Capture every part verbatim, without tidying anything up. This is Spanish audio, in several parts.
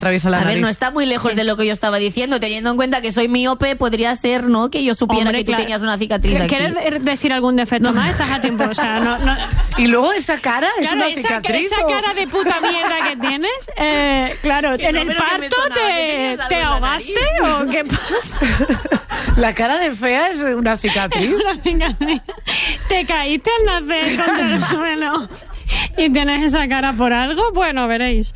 atraviesa la A nariz. ver, no está muy lejos Sí. de lo que yo estaba diciendo. Teniendo en cuenta que soy miope, podría ser, ¿no?, que yo supiera Hombre, que tú claro. tenías una cicatriz aquí. ¿Quieres decir algún defecto más? Estás a tiempo. O sea, no... no... Y luego esa cara es Claro, una esa, cicatriz. esa ¿o? cara de puta mierda que tienes, eh, claro, Que en no, el pero que me parto sonaba que te, tenías algo te en la ahogaste nariz. o qué pasa. La cara de fea es una cicatriz. Una cicatriz. Te caíste al nacer contra el suelo y tienes esa cara por algo, bueno, veréis.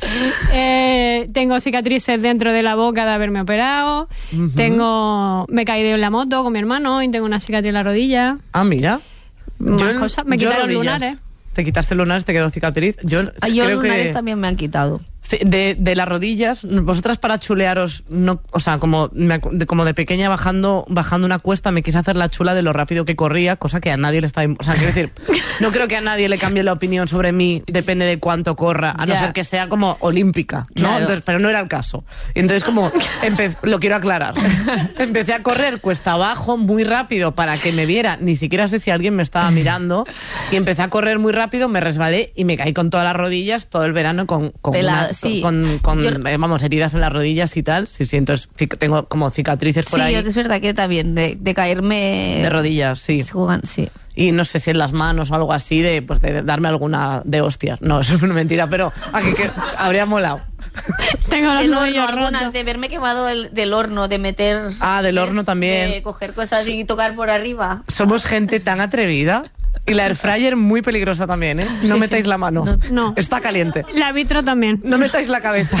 Eh, tengo cicatrices dentro de la boca de haberme operado. Ujú. Tengo, me caí de la moto con mi hermano y tengo una cicatriz en la rodilla. Ah, mira. Más Yo- cosas. Me yo quitaron rodillas. lunares. Te quitaste lunares, te quedó cicatriz. Yo, Ah, yo creo los lunares que también me han quitado. de, de las rodillas, vosotras para chulearos, no, o sea, como, me acu- de, como de pequeña bajando bajando una cuesta me quise hacer la chula de lo rápido que corría, cosa que a nadie le está... O sea, quiero decir, no creo que a nadie le cambie la opinión sobre mí, depende de cuánto corra, a no Ya. ser que sea como olímpica, ¿no? Claro. Entonces, pero no era el caso. Y entonces como, empe- lo quiero aclarar, empecé a correr cuesta abajo muy rápido para que me viera, ni siquiera sé si alguien me estaba mirando, y empecé a correr muy rápido, me resbalé y me caí con todas las rodillas todo el verano con, con, Pelado, unas- sí. con, con, Yo- eh, vamos, heridas en las rodillas y tal. Sí, sí, entonces cic- tengo como cicatrices por Sí, ahí es verdad que también, de, de caerme... de rodillas, sí. Jugan- sí. Y no sé si en las manos o algo así de, pues, de darme alguna de hostias. No, eso es una mentira, pero aquí que habría molado. Tengo los Del horno, nudillos algunas rotos. de verme quemado del, del horno, de meter... Ah, del horno ¿ves? también. De coger cosas y tocar por arriba. Somos gente tan atrevida. Y la air fryer muy peligrosa también, ¿eh? No Sí, metáis sí. la mano. No. Está caliente. La vitro también. No metáis la cabeza.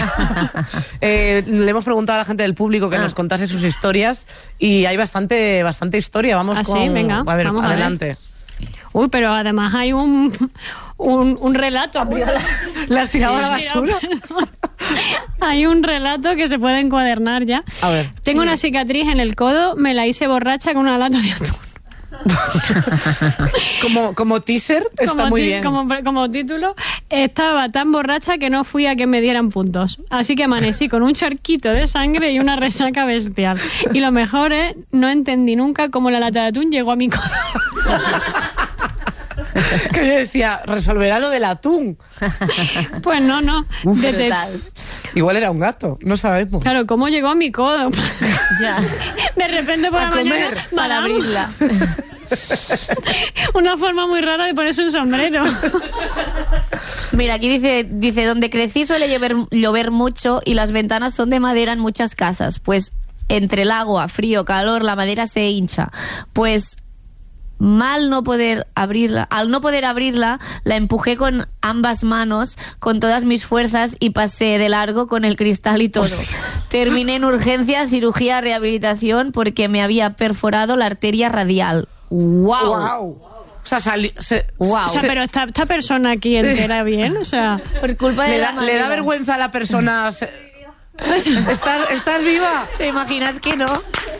Eh, le hemos preguntado a la gente del público que Ah. nos contase sus historias y hay bastante bastante historia. Vamos ¿Ah, sí? con... Venga, a ver, vamos a ver. adelante. Uy, pero además hay un, un, un relato. ¿La has tirado a la Sí, basura? perdón. Hay un relato que se puede encuadernar ya. A ver. Tengo una cicatriz en el codo, me la hice borracha con una lata de atún. Como, como teaser está como, muy ti- bien. Como, como título, estaba tan borracha que no fui a que me dieran puntos. Así que amanecí con un charquito de sangre y una resaca bestial. Y lo mejor es, no entendí nunca cómo la lata de atún llegó a mi codo. Que yo decía, resolverá lo del atún. Pues no, no. Uf. Desde- Brutal. Igual era un gato, no sabemos. claro, ¿cómo llegó a mi codo? Ya. De repente por A la comer, mañana, Para madame, abrirla. una forma muy rara de ponerse un sombrero. Mira, aquí dice, dice, donde crecí suele llover, llover mucho y las ventanas son de madera en muchas casas. Pues entre el agua, frío, calor, la madera se hincha. Pues mal no poder abrirla, al no poder abrirla, la empujé con ambas manos, con todas mis fuerzas y pasé de largo con el cristal y todo. Terminé en urgencias, cirugía, rehabilitación porque me había perforado la arteria radial. ¡Wow! Wow. O sea, sali- se- Wow. O sea, se- pero esta, esta persona aquí entera bien, o sea... Por culpa de le, la da, le da madera. vergüenza a la persona. se- ¿Estás, ¿Estás viva? ¿Te imaginas que no?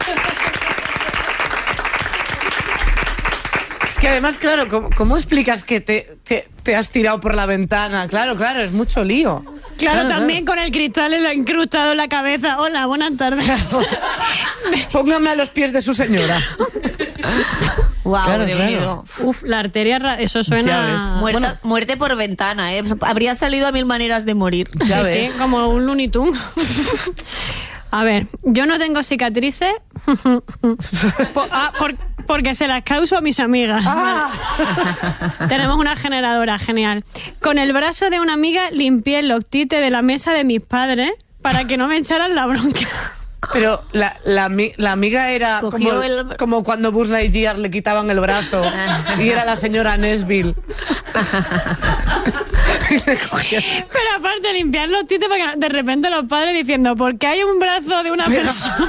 Es que además, claro, ¿cómo, cómo explicas que te, te, te has tirado por la ventana? Claro, claro, es mucho lío. Claro, también con el cristal en la- incrustado en la cabeza. Hola, buenas tardes. Póngame a los pies de su señora. Wow, Claro, Dios claro. mío. Uf, la arteria, ra- eso Ya ves. suena... Muerta- Bueno. Muerte por ventana, ¿eh? Habría salido a mil maneras de morir. Ya Sí, ves. sí, como un Looney Tunes. A ver, yo no tengo cicatrices por- ah, por- porque se las causo a mis amigas. Ah. Tenemos una generadora, genial. Con el brazo de una amiga limpié el loctite de la mesa de mis padres para que no me echaran la bronca. Pero la, la, ami- la amiga era Cogió como, el- como cuando Buzz Lightyear le quitaban el brazo y era la señora Nesbill. Y le cogía- Pero aparte limpiar los tites para que de repente los padres diciendo, ¿por qué hay un brazo de una persona?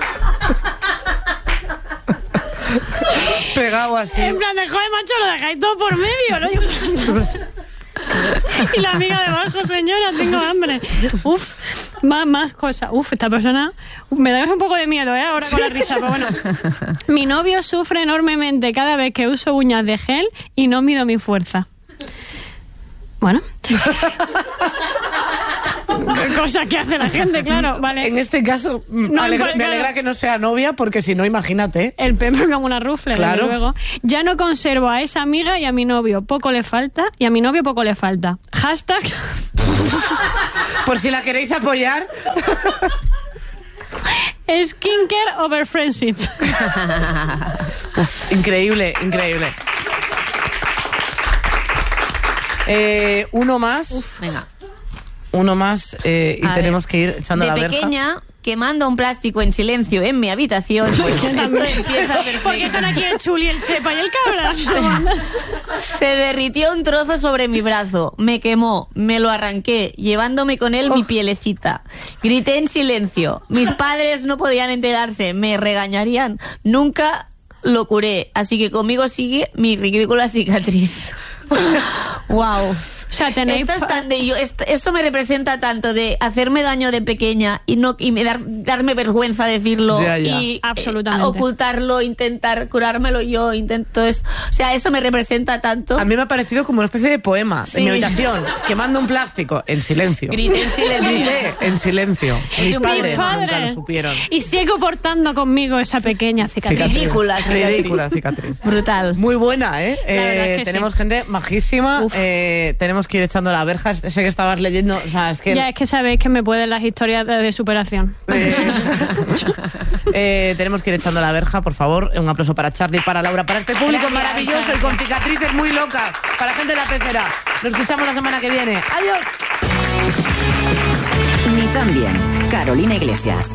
Pegado así. En plan de, joder, macho, lo dejáis todo por medio, ¿no? Yo- Y la amiga debajo, señora, tengo hambre. Uf, más, más cosas. Uf, esta persona uf, me da un poco de miedo, ¿eh? Ahora con la risa, pero bueno. Mi novio sufre enormemente cada vez que uso uñas de gel y no mido mi fuerza. Bueno. Cosas que hace la gente, claro. Vale. En este caso, No, alegra- claro. me alegra que no sea novia, porque si no, imagínate. El Pepe como una rufle, Claro. desde luego. Ya no conservo a esa amiga y a mi novio poco le falta, y a mi novio poco le falta. Hashtag Por si la queréis apoyar. skincare over friendship. Uf, increíble, increíble. Eh, uno más, Venga. uno más eh, y A tenemos ver. que ir echando De la verja. pequeña, quemando un plástico en silencio en mi habitación, pues esto empieza ¿Por qué perfecto. están aquí el Chuli, el Chepa y el Cabra? Se derritió un trozo sobre mi brazo, me quemó, me lo arranqué, llevándome con él mi pielecita. Grité en silencio. Mis padres no podían enterarse, me regañarían. Nunca lo curé, así que conmigo sigue mi ridícula cicatriz. Wow. O sea, tenéis... Esto, es tan de yo, esto, esto me representa tanto de hacerme daño de pequeña y no y me dar, darme vergüenza decirlo Ya, ya. y Absolutamente. eh, ocultarlo, intentar curármelo yo, intento es, o sea, eso me representa tanto. A mí me ha parecido como una especie de poema Sí. en mi habitación, quemando un plástico en silencio. Grité en silencio. Grité en silencio. Mis un padres poema. nunca lo supieron. Y sigue portando conmigo esa pequeña cicatriz. Cicatriz. Ridícula cicatriz. Ridícula cicatriz. Brutal. Muy buena, ¿eh? La verdad Eh, es que tenemos sí. gente majísima. Eh, tenemos que ir echando la verja. Sé que estabas leyendo. O sea, es que. Ya, es que sabéis que me pueden las historias de, de superación. Eh, eh, tenemos que ir echando la verja, por favor. Un aplauso para Charlie, para Laura, para este público Gracias. maravilloso y con cicatrices muy locas. Para la gente de la pecera. Nos escuchamos la semana que viene. Adiós. Ni tan bien. Carolina Iglesias.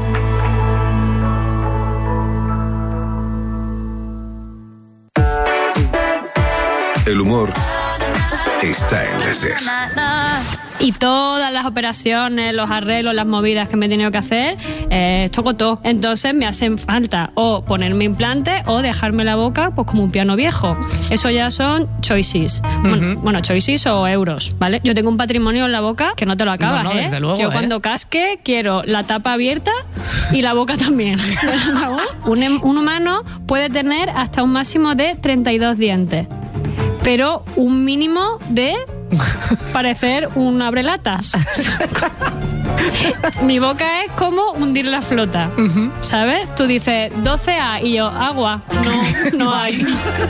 El humor está en la SER. Y todas las operaciones, los arreglos, las movidas que me he tenido que hacer, eh, toco todo. Entonces me hacen falta o ponerme implante o dejarme la boca pues como un piano viejo. Eso ya son choices. Bueno, bueno, choices o euros, ¿vale? Yo tengo un patrimonio en la boca que no te lo acabas, No, no, ¿eh? desde luego, Yo ¿eh? cuando casque quiero la tapa abierta y la boca también. un, em- un humano puede tener hasta un máximo de treinta y dos dientes. Pero un mínimo de parecer un abrelatas. Mi boca es como hundir la flota, ¿sabes? Tú dices doce A y yo, agua. No, no hay.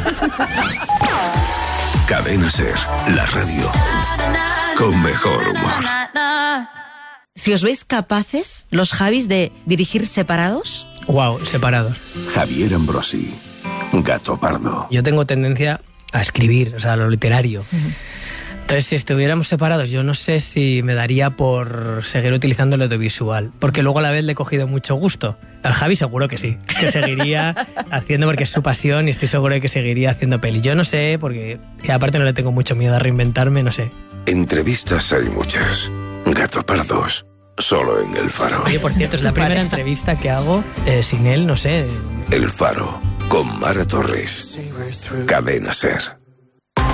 Cadena SER, la radio con mejor humor. Si os veis capaces, los Javis, de dirigir separados. Wow, separados. Javier Ambrosi, Gato Pardo. Yo tengo tendencia a escribir, o sea, a lo literario. Entonces, si estuviéramos separados, yo no sé si me daría por seguir utilizando el audiovisual, porque luego a la vez le he cogido mucho gusto. Al Javi seguro que sí, que seguiría haciendo porque es su pasión y estoy seguro de que seguiría haciendo peli. Yo no sé, porque y aparte no le tengo mucho miedo a reinventarme, no sé. Entrevistas hay muchas. Gato Pardos, solo en El Faro. Oye, por cierto, es la primera entrevista que hago eh, sin él, no sé. El Faro, con Mara Torres. Cadena SER.